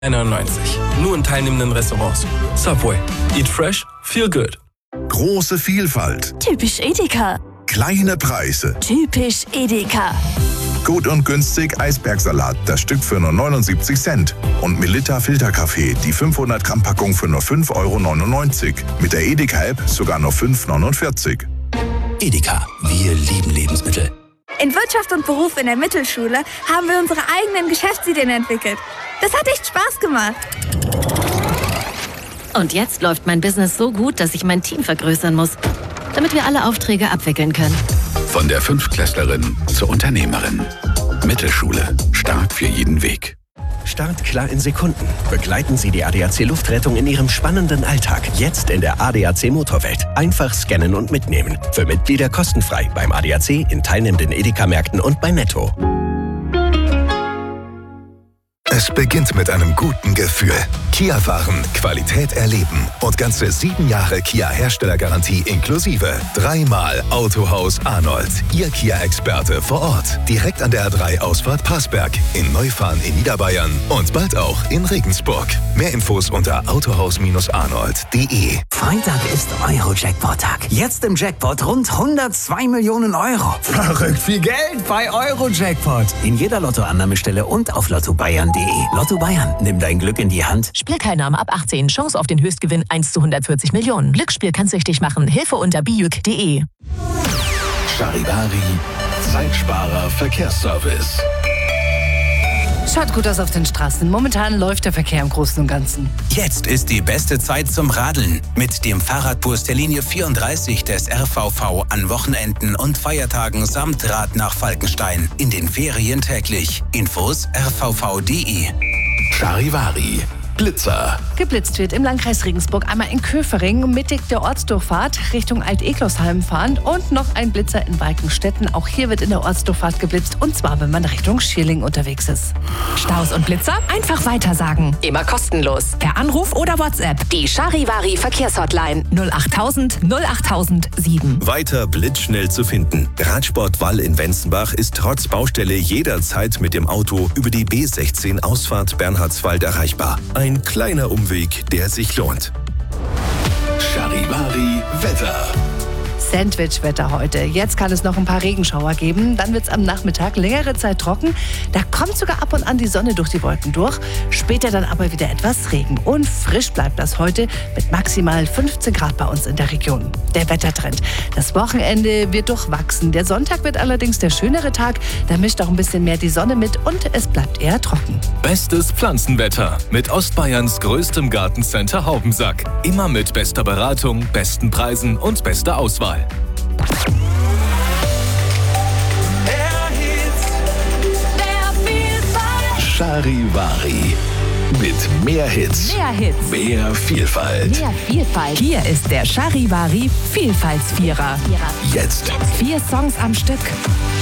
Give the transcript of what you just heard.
91. Nur in teilnehmenden Restaurants. Subway. Eat fresh, feel good. Große Vielfalt. Typisch Edeka. Kleine Preise. Typisch Edeka. Gut und günstig Eisbergsalat, das Stück für nur 79 Cent. Und Melitta Filterkaffee, die 500 Gramm Packung für nur 5,99 €. Mit der Edeka-App sogar nur 5,49 €. Edeka, wir lieben Lebensmittel. In Wirtschaft und Beruf in der Mittelschule haben wir unsere eigenen Geschäftsideen entwickelt. Das hat echt Spaß gemacht. Und jetzt läuft mein Business so gut, dass ich mein Team vergrößern muss, damit wir alle Aufträge abwickeln können. Von der Fünftklässlerin zur Unternehmerin. Mittelschule. Stark für jeden Weg. Start klar in Sekunden. Begleiten Sie die ADAC Luftrettung in Ihrem spannenden Alltag. Jetzt in der ADAC Motorwelt. Einfach scannen und mitnehmen. Für Mitglieder kostenfrei beim ADAC, in teilnehmenden Edeka-Märkten und bei Netto. Es beginnt mit einem guten Gefühl. Kia fahren, Qualität erleben und ganze 7 Jahre Kia-Herstellergarantie inklusive. 3-mal Autohaus Arnold. Ihr Kia-Experte vor Ort. Direkt an der A3-Ausfahrt Passberg. In Neufahren in Niederbayern und bald auch in Regensburg. Mehr Infos unter autohaus-arnold.de. Freitag ist Euro-Jackpot-Tag. Jetzt im Jackpot rund 102 Millionen €. Verrückt viel Geld bei Euro-Jackpot. In jeder Lottoannahmestelle und auf lottobayern.de. Lotto Bayern, nimm dein Glück in die Hand. Spielteilnahme ab 18. Chance auf den Höchstgewinn 1 zu 140 Millionen. Glücksspiel kann süchtig machen. Hilfe unter biuk.de. Charivari, Zeitsparer Verkehrsservice. Schaut gut aus auf den Straßen. Momentan läuft der Verkehr im Großen und Ganzen. Jetzt ist die beste Zeit zum Radeln. Mit dem Fahrradbus der Linie 34 des RVV an Wochenenden und Feiertagen samt Rad nach Falkenstein. In den Ferien täglich. Infos rvv.de. Charivari, Blitzer. Geblitzt wird im Landkreis Regensburg einmal in Köfering mittig der Ortsdurchfahrt Richtung Alt-Eglosheim fahren und noch ein Blitzer in Walkenstetten. Auch hier wird in der Ortsdurchfahrt geblitzt und zwar, wenn man Richtung Schierling unterwegs ist. Staus und Blitzer? Einfach weitersagen. Immer kostenlos. Per Anruf oder WhatsApp. Die Charivari Verkehrshotline 08000 08007. Weiter blitzschnell zu finden. Radsport Wall in Wenzenbach ist trotz Baustelle jederzeit mit dem Auto über die B16 Ausfahrt Bernhardswald erreichbar. Ein kleiner Umweg, der sich lohnt. Charivari Wetter. Sandwich-Wetter heute. Jetzt kann es noch ein paar Regenschauer geben. Dann wird es am Nachmittag längere Zeit trocken. Da kommt sogar ab und an die Sonne durch die Wolken durch. Später dann aber wieder etwas Regen. Und frisch bleibt das heute mit maximal 15 Grad bei uns in der Region. Der Wettertrend. Das Wochenende wird durchwachsen. Der Sonntag wird allerdings der schönere Tag. Da mischt auch ein bisschen mehr die Sonne mit und es bleibt eher trocken. Bestes Pflanzenwetter mit Ostbayerns größtem Gartencenter Haubensack. Immer mit bester Beratung, besten Preisen und bester Auswahl. Charivari. Mit mehr Hits. Mehr Hits. Mehr Vielfalt. Mehr Vielfalt. Hier ist der Charivari Vielfaltsvierer. Jetzt. 4 Songs am Stück.